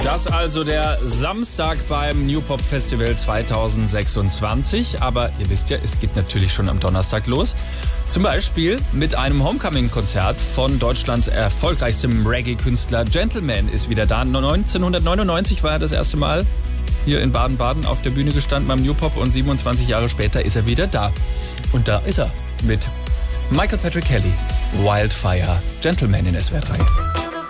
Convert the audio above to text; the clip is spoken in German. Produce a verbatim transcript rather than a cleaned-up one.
Das also der Samstag beim New Pop Festival zweitausendsechsundzwanzig. Aber ihr wisst ja, es geht natürlich schon am Donnerstag los. Zum Beispiel mit einem Homecoming-Konzert von Deutschlands erfolgreichstem Reggae-Künstler. Gentleman ist wieder da. neunzehnhundertneunundneunzig war er das erste Mal hier in Baden-Baden auf der Bühne gestanden beim New Pop und siebenundzwanzig Jahre später ist er wieder da. Und da ist er mit Michael Patrick Kelly, Wildfire, Gentleman in S W R drei.